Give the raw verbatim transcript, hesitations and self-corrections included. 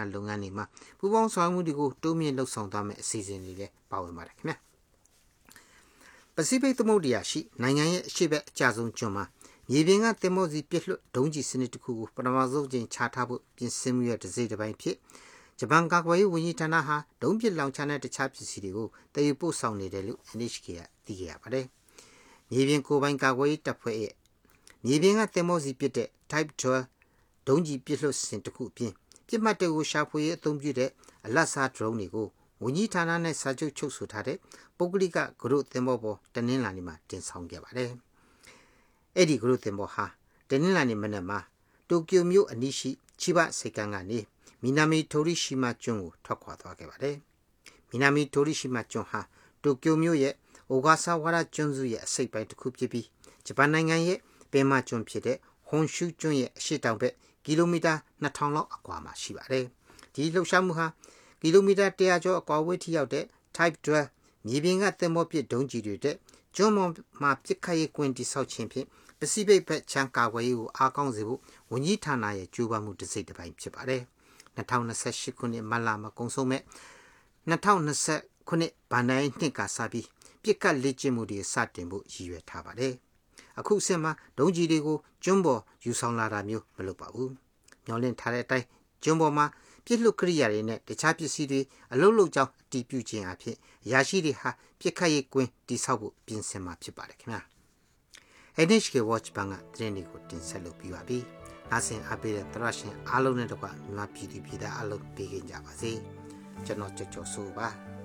ဌာလုပ်ငန်းတွေမှာပူးပေါင်းဆောင်ရွက်မှုတွေကိုတိုးမြင့်လှုပ်ဆောင်သွားမယ့်အစီအစဉ်တွေလည်းပါဝင်ပါတယ်ခင်ဗျာပစိဖိတ်သမုဒ္ဒရာရှိနိုင်ငံရဲ့အရှေ့ဘက်အကျဆုံးကျွန်းမှာမြေပြင်ကသင်္ဘောစီပြစ်လွတ်ဒုံးကျည်စနစ်တစ်ခုကိုပထမဆုံးချိန်ချထားဖို့ပြင်ဆင်မှုရဲ့တစ်စိတ်တစ်ပိုင်းဖြစ်ဂျပန်ကာကွယ်ရေးဝန်ကြီးဌာနဟာဒုံးပစ်လောင်ချတဲ့တခြားပစ္စည်းတွေကိုတည်ယူပို့ဆောင်နေတယ်လို့ N H K ကသိခဲ့ရပါတယ်။မြေပြင်ကိုယ်ပိုင်ကာကွယ်ရေးတပ်ဖွဲ့ရဲ့မြေပြင်ကသင်္ဘောစီပစ်တဲ့ Type ဒွဲဒုံးကျည်ပစ်လွတ်စင်တစ်ခုအပြင်ပြစ်မှတ်တွေကိုရှာဖွေရေးအသုံးပြုတဲ့အလတ်စားဒရုန်းတွေကိုဝန်ကြီးဌာနနဲ့စာချုပ်ချုပ်ဆိုထားတဲ့ပုဂ္ဂလိကဂရုသင်္ဘောပေါ်တနင်္လာနေ့မှာတင်ဆောင်ခဲ့ပါတယ်။အဲ့ဒီဂရုသင်္ဘောဟာတနင်္လာနေ့မနက်မှာတိုကျိုမြို့အနီးရှိချိဘစိတ်ကမ်းကနေမီနာမီတိုရီရှိမာကျွန်းကိုထွက်ခွာသွားခဲ့ပါတယ်။မီနာမီတိုရီရှိမာကျွန်းဟာတိုကျိုမြို့ရဲ့အိုဂါဆာဝါရကျွန်းစုရဲ့အစိတ်ပိုင်းတစ်ခုဖြစ်ပြီးဂျပန်နိုင်ငံရဲ့ပင်မကျွန်းဖြစ်တဲ့ဟွန်ရှူကျွန်းရဲ့အရှေ့တောင်ဘက်ကီလိုမီတာနှစ်ထောင်လောက်အကွာမှာရှိပါတယ်။ဒီလှုပ်ရှားမှုဟာကီလိုမီတာတစ်ရာကျော်အကွာဝေးထိရောက်တဲ့ Type ဒွဲမြေပြင်ကသင်္ဘောပစ်ဒုံးကျည်တွေတဲ့ကျွန်းပေါ်မှာပစ်ခတ်ရေးကွင်းတိဆောက်ခြင်းဖြင့်ပစိဖိတ်ဘက်ခြမ်းကာကွယ်ရေးကိုအားကောင်းစေဖို့ဝန်ကြီးဌာနရဲ့ကြိုးပမ်းမှုတစ်စိတ်တစ်ပိုင်းဖြစ်ပါတယ်။၂၀၂၈ခုနှစ်မတ်လမှာကုန်ဆုံးမဲ့၂၀၂၀ခုနှစ်ဘဏ္ဍာရေးနှစ်ကစပြီးပြစ်ကတ်လေ့ကျင့်မှုတွေစတင်ဖို့ရည်ရွယ်ထားပါတယ်။အခုအစမှာဒုံးကျည်တွေကိုကျွန်းပေါ်ယူဆောင်လာတာမျိုးမလုပ်ပါဘူး။မျောလင့်ထားတဲ့အတိုင်းကျွန်းပေါ်မှာပြစ်လွတ်ကိရိယာတွေနဲ့တခြားပစ္စည်းတွေအလုံးလုံးကြောင်းအတီးပြုခြင်းအဖြစ်အရာရှိတွေဟာပြစ်ခတ်ရေးကွင်းတိဆောက်ဖို့ပြင်ဆင်မှာဖြစ်ပါတယ်ခင်ဗျာ။ N H K Watch ဘန်ကသတင်းတွေကိုတင်ဆက်လုပ်ပြီးပါပြီ။နားဆင်အားပေးတဲ့သရရှင်အားလုံးနဲ့တကွမြန်မာပြည်သူပြည်သားအားလုံးပေးကြပါစေ။ကျွန်တော်ကြော်ကြော်ဆိုပါ